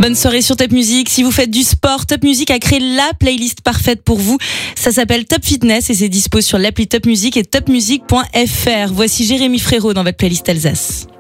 Bonne soirée sur Top Music. Si vous faites du sport, Top Music a créé la playlist parfaite pour vous. Ça s'appelle Top Fitness et c'est dispo sur l'appli Top Music et topmusic.fr. Voici Jérémy Frérot dans votre playlist Alsace.